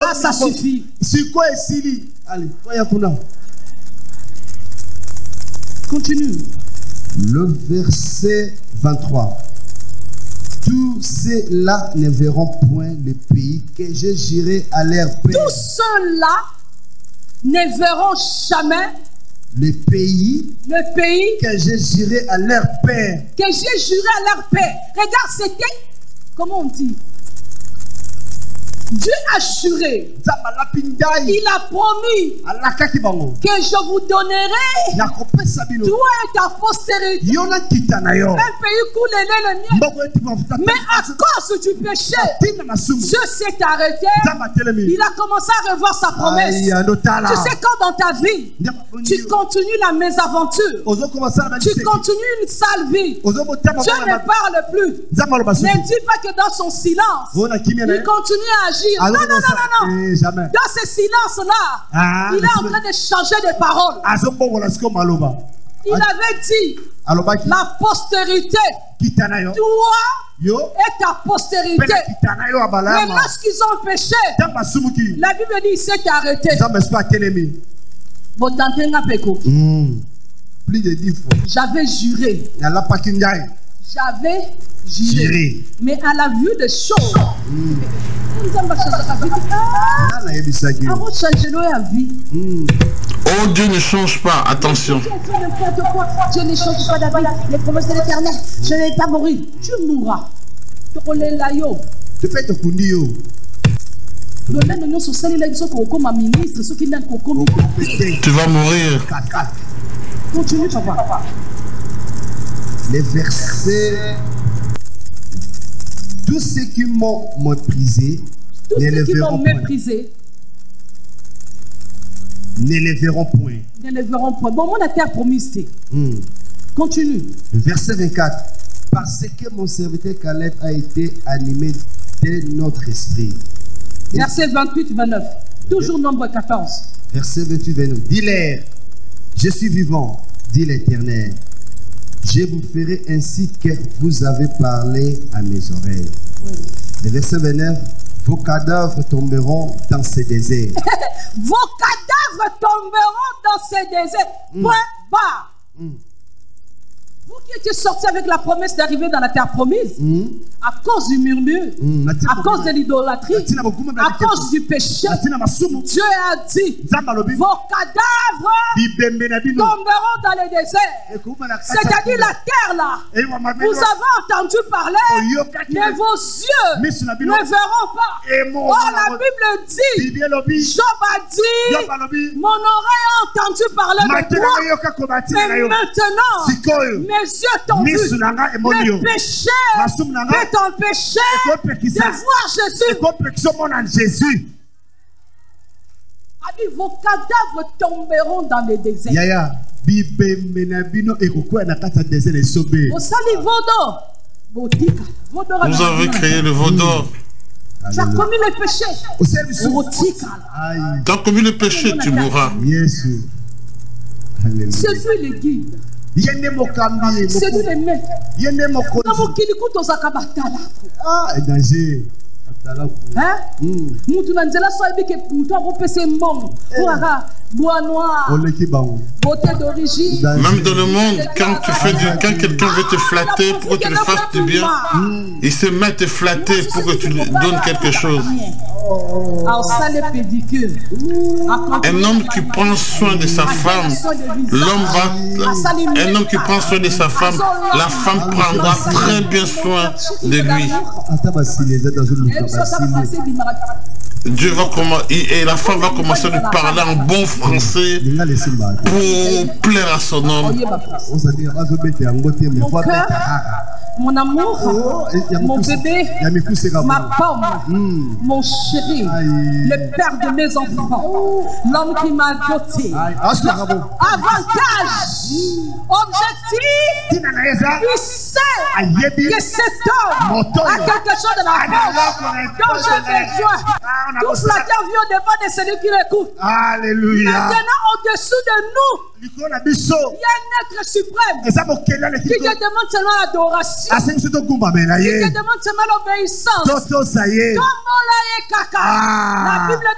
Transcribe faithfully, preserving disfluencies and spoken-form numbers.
Ah, ça suffit. Allez, continue. Le verset vingt-trois. Tous ceux-là ne verront point le pays que je jurerai à leur père. Tous ceux-là ne verront jamais le pays, le pays que je jurerai à leur père. Que j'ai juré à leur père. Regarde, c'était, comment on dit? Dieu a juré. Il a promis que je vous donnerai, toi et ta postérité, un pays coulé le mien. Mais à cause du péché, Dieu s'est arrêté. Il a commencé à revoir sa promesse. Tu sais, quand dans ta vie, tu continues la mésaventure, tu continues une sale vie, Dieu ne parle plus. Ne dis pas que dans son silence, il continue à agir. Non, non, non, non, non. Jamais. Dans ce silence-là, ah, il est en train de changer de parole. Il avait dit, la postérité, toi et ta postérité. Mais lorsqu'ils ont péché, la Bible dit, il s'est arrêté. Mmh. Plus de dix fois. J'avais juré. J'avais juré. Juré. Mais à la vue des choses, mmh. Oh, Dieu ne change pas, attention. Dieu ne change pas d'avis. Les promesses de l'Éternel, je ne vais pas mourir. Tu mourras. Tu vas mourir. Continue, papa. Les versets. Tous ceux qui m'ont méprisé, Tous ne ceux le qui verront m'ont point. méprisé, ne le verront point. Ne le verront point. Bon, mon terre promise. Mm. Continue. Le verset vingt-quatre. Parce que mon serviteur Caleb a été animé de notre esprit. Verset vingt-huit vingt-neuf. Toujours nombre quatorze. Verset vingt-huit vingt-neuf. Dis-leur, je suis vivant, dit l'Éternel. Je vous ferai ainsi que vous avez parlé à mes oreilles. Oui. Le verset vingt-neuf. Vos cadavres tomberont dans ces déserts. Vos cadavres tomberont dans ces déserts. Mm. Point barre. Mm. Vous qui étiez sortis avec la promesse d'arriver dans la terre promise, mm. à cause du murmure, mm. à cause de l'idolâtrie, à cause du péché, Dieu a dit, vos cadavres tomberont dans les déserts. C'est-à-dire la terre là, vous avez entendu parler, mais vos yeux ne verront pas. Or la Bible dit, Job a dit, mon oreille a entendu parler de toi, mais maintenant, mes yeux t'ont vu. Le péché peut t'empêcher de voir Jésus. A dit, vos cadavres tomberont dans les déserts. Yaya, vous avez créé le veau d'or. Tu as commis le péché. Tu as commis le péché, tu mourras. C'est lui le guide. C'est lui le maître. Ah, danger. Hein? Mutu na nzela so ebi ke mutu akopesa mbongo kwa bois noir, beauté d'origine. Même dans le monde, quand tu fais du, quand quelqu'un veut te flatter pour que tu le fasses du bien, il se met à te flatter pour que tu lui donnes quelque chose. Un homme qui prend soin de sa femme, l'homme va, un homme qui prend soin de sa femme, la femme prendra très bien soin de lui. Dieu va commencer, et la femme va commencer à lui parler en bon français pour plaire à son homme. Mon cœur, mon amour, mon bébé, ma pomme, mm. mon chéri, mm. le père de mes enfants, l'homme qui m'a doté. Avantage, mm. objectif, il sait que cet homme a quelque chose de la poche dont j'ai besoin. Tout flatteur vient au devant de celui qui l'écoute. Alléluia. Maintenant, au-dessous de nous, il y a un être suprême qui te demande seulement l'adoration, qui te demande seulement l'obéissance. La Bible